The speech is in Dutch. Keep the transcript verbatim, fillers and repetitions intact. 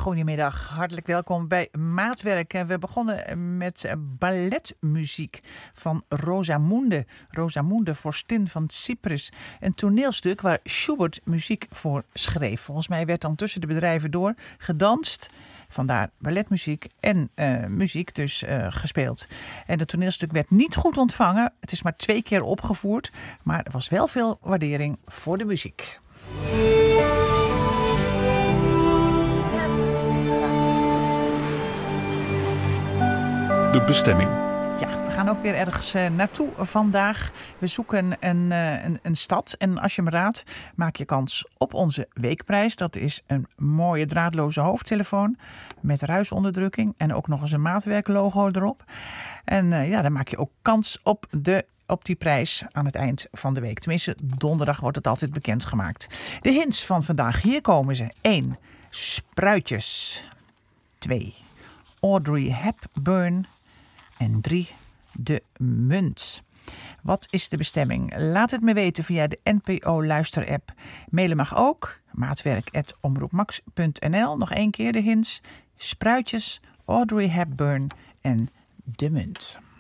Goedemiddag, hartelijk welkom bij Maatwerk. We begonnen met balletmuziek van Rosamunde. Rosamunde, vorstin van Cyprus. Een toneelstuk waar Schubert muziek voor schreef. Volgens mij werd dan tussen de bedrijven door gedanst. Vandaar balletmuziek en uh, muziek dus uh, gespeeld. En het toneelstuk werd niet goed ontvangen. Het is maar twee keer opgevoerd. Maar er was wel veel waardering voor de muziek. De bestemming. Ja, we gaan ook weer ergens uh, naartoe vandaag. We zoeken een, uh, een, een stad. En als je me raadt, maak je kans op onze weekprijs. Dat is een mooie draadloze hoofdtelefoon met ruisonderdrukking. En ook nog eens een maatwerklogo erop. En uh, ja, dan maak je ook kans op, de, op die prijs aan het eind van de week. Tenminste, donderdag wordt het altijd bekendgemaakt. De hints van vandaag, hier komen ze. één. Spruitjes. twee. Audrey Hepburn. En drie, de munt. Wat is de bestemming? Laat het me weten via de N P O-luisterapp. Mailen mag ook. maatwerk apenstaartje omroepmax punt n l. Nog één keer de hints. Spruitjes, Audrey Hepburn en de munt.